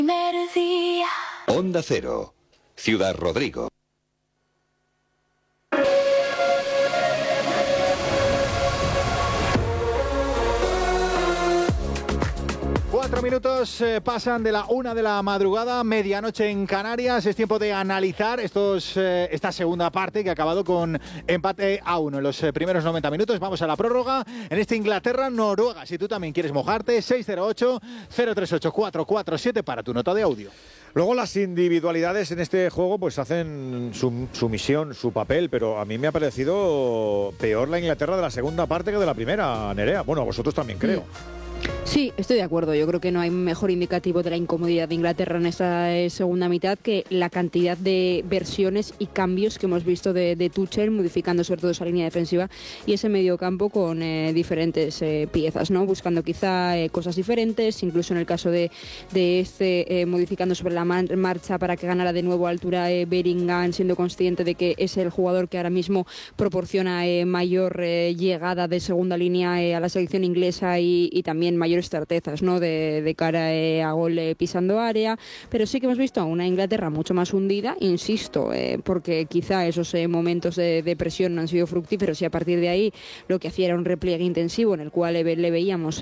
Onda Cero, Ciudad Rodrigo. Minutos pasan de la 1 de la madrugada, medianoche en Canarias. Es tiempo de analizar esta segunda parte que ha acabado con empate a 1 en los primeros 90 minutos. Vamos a la prórroga en este Inglaterra-Noruega. Si tú también quieres mojarte, 608-038-447 para tu nota de audio. Luego las individualidades en este juego pues hacen su misión, su papel, pero a mí me ha parecido peor la Inglaterra de la segunda parte que de la primera, Nerea. Bueno, a vosotros también creo. Sí, estoy de acuerdo. Yo creo que no hay mejor indicativo de la incomodidad de Inglaterra en esta segunda mitad que la cantidad de versiones y cambios que hemos visto de Tuchel, modificando sobre todo esa línea defensiva y ese mediocampo con diferentes piezas, ¿no? Buscando quizá cosas diferentes, incluso en el caso de modificando sobre la marcha para que ganara de nuevo altura Bellingham, siendo consciente de que es el jugador que ahora mismo proporciona mayor llegada de segunda línea a la selección inglesa y también mayores certezas, ¿no? de cara a gol pisando área, pero sí que hemos visto a una Inglaterra mucho más hundida, insisto, porque quizá esos momentos de presión no han sido fructíferos y a partir de ahí lo que hacía era un repliegue intensivo en el cual le veíamos